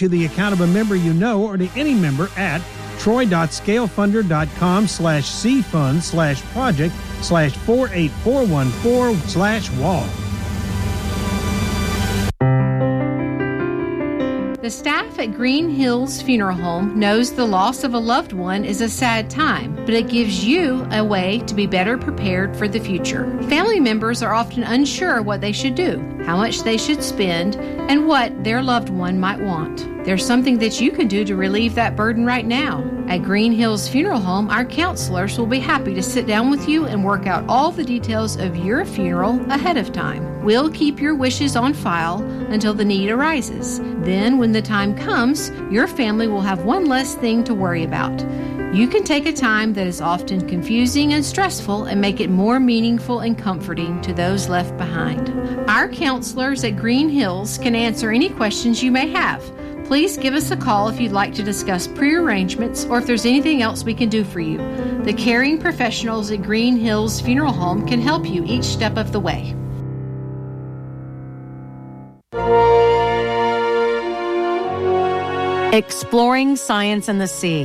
to the account of a member you know or to any member at troy.scalefundr.com/cfund/project/48414/wall. The staff at Green Hills Funeral Home knows the loss of a loved one is a sad time, but it gives you a way to be better prepared for the future. Family members are often unsure what they should do, how much they should spend, and what their loved one might want. There's something that you can do to relieve that burden right now. At Green Hills Funeral Home, our counselors will be happy to sit down with you and work out all the details of your funeral ahead of time. We'll keep your wishes on file until the need arises. Then, when the time comes, your family will have one less thing to worry about. You can take a time that is often confusing and stressful and make it more meaningful and comforting to those left behind. Our counselors at Green Hills can answer any questions you may have. Please give us a call if you'd like to discuss pre-arrangements or if there's anything else we can do for you. The caring professionals at Green Hills Funeral Home can help you each step of the way. Exploring science and the sea.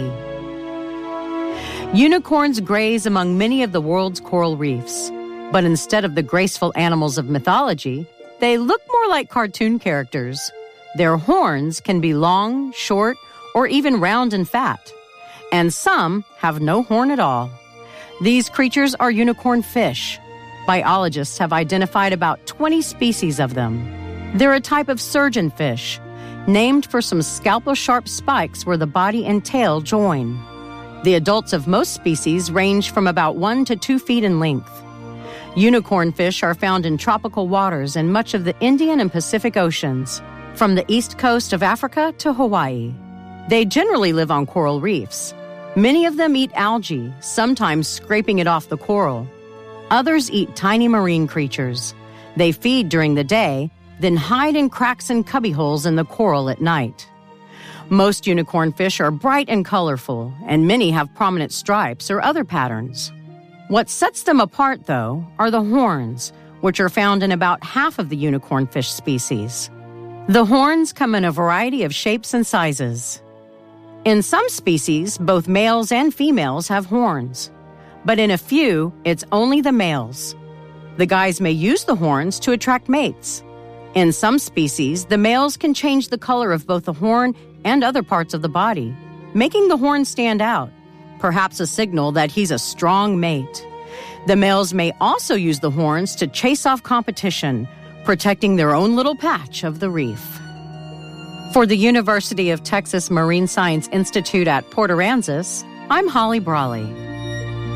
Unicorns graze among many of the world's coral reefs, but instead of the graceful animals of mythology, they look more like cartoon characters. Their horns can be long, short, or even round and fat, and some have no horn at all. These creatures are unicorn fish. Biologists have identified about 20 species of them. They're a type of surgeon fish, named for some scalpel-sharp spikes where the body and tail join. The adults of most species range from about 1 to 2 feet in length. Unicorn fish are found in tropical waters in much of the Indian and Pacific Oceans, from the east coast of Africa to Hawaii. They generally live on coral reefs. Many of them eat algae, sometimes scraping it off the coral. Others eat tiny marine creatures. They feed during the day, then hide in cracks and cubbyholes in the coral at night. Most unicorn fish are bright and colorful, and many have prominent stripes or other patterns. What sets them apart, though, are the horns, which are found in about half of the unicorn fish species. The horns come in a variety of shapes and sizes. In some species, both males and females have horns, but in a few, it's only the males. The guys may use the horns to attract mates. In some species, the males can change the color of both the horn and other parts of the body, making the horn stand out, perhaps a signal that he's a strong mate. The males may also use the horns to chase off competition, protecting their own little patch of the reef. For the University of Texas Marine Science Institute at Port Aransas, I'm Holly Brawley.